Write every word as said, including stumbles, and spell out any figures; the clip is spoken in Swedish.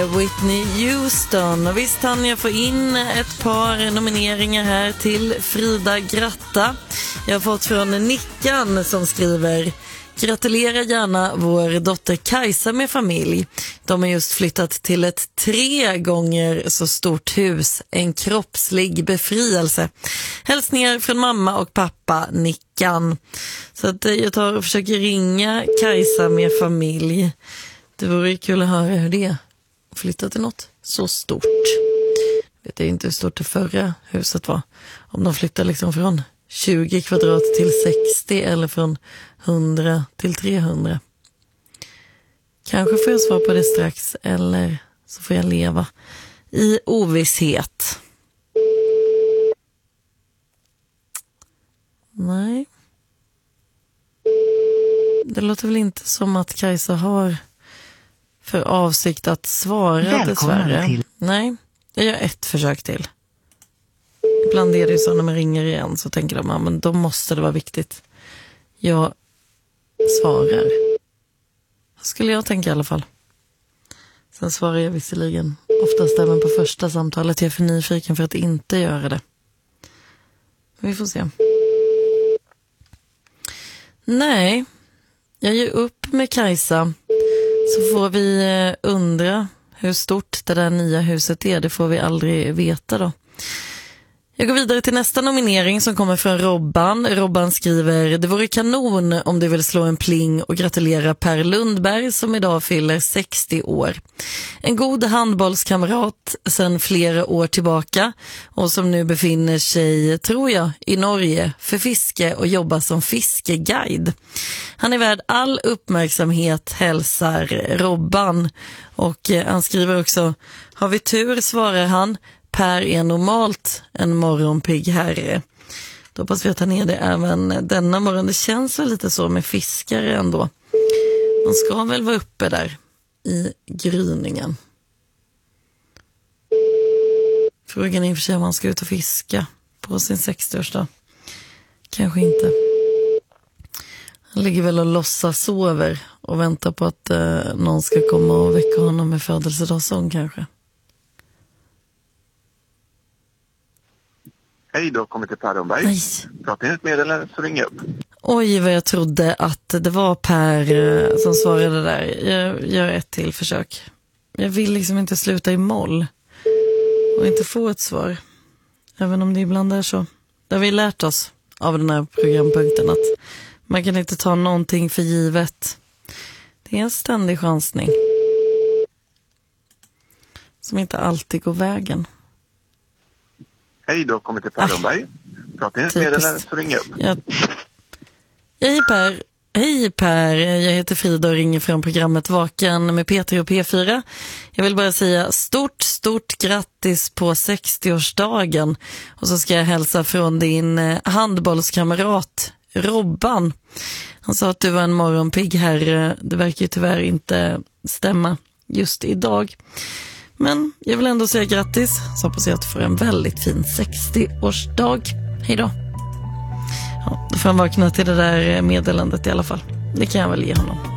Whitney Houston. Och visst hann jag få in ett par nomineringar här till Frida Gratta. Jag har fått från Nickan som skriver: gratulerar gärna vår dotter Kajsa med familj. De har just flyttat till ett tre gånger så stort hus. En kroppslig befrielse. Hälsningar från mamma och pappa Nickan. Så att jag tar och försöker ringa Kajsa med familj. Det vore kul att höra hur det är. Flytta till något så stort. Vet jag inte hur stort det förra huset var. Om de flyttar liksom från tjugo kvadrat till sextio eller från hundra till trehundra. Kanske får jag svar på det strax, eller så får jag leva i ovisshet. Nej. Det låter väl inte som att Kajsa har för avsikt att svara dessvärre. Till. Nej, jag gör ett försök till. Ibland är det ju så när man ringer igen så tänker de, ja, men då måste det vara viktigt. Jag svarar. Skulle jag tänka i alla fall. Sen svarar jag visserligen oftast även på första samtalet. Jag är för nyfiken för att inte göra det. Men vi får se. Nej, jag ger upp med Kajsa. Så får vi undra hur stort det där nya huset är. Det får vi aldrig veta då. Jag går vidare till nästa nominering som kommer från Robban. Robban skriver: det vore kanon om du vill slå en pling och gratulera Per Lundberg som idag fyller sextio år. En god handbollskamrat sedan flera år tillbaka och som nu befinner sig, tror jag, i Norge för fiske och jobbar som fiskeguide. Han är värd all uppmärksamhet, hälsar Robban. Och han skriver också: har vi tur, svarar han. Per är normalt en morgonpigg herre. Då hoppas vi att han är det även denna morgon. Det känns väl lite så med fiskare ändå. Man ska väl vara uppe där i gryningen. Frågan är i och för sig om man ska ut och fiska på sin sextioårsdag. Kanske inte. Han ligger väl och låtsas sover och väntar på att eh, någon ska komma och väcka honom med födelsedagssång kanske. Hej, då kommer till Per Lundberg. Pratar ni ett meddelande så ring upp. Oj, vad jag trodde att det var Per eh, som svarade där. Jag gör ett till försök. Jag vill liksom inte sluta i moll och inte få ett svar. Även om det ibland är så. Det har vi lärt oss av den här programpunkten att man kan inte ta någonting för givet. Det är en ständig chansning som inte alltid går vägen. Hej, då kommer till Per Lundberg. Pratar ni ett meddelande så ring upp. Ja. Hej Per. Hej Per, jag heter Frida och ringer från programmet Vaken med P tre och P fyra. Jag vill bara säga stort, stort grattis på sextioårsdagen. Och så ska jag hälsa från din handbollskamrat Robban. Han sa att du var en morgonpigg herre. Det verkar ju tyvärr inte stämma just idag. Men jag vill ändå säga grattis. Så hoppas jag att du får en väldigt fin sextioårsdag. Hej då. Ja, då får han vakna till det där meddelandet i alla fall. Det kan jag väl ge honom.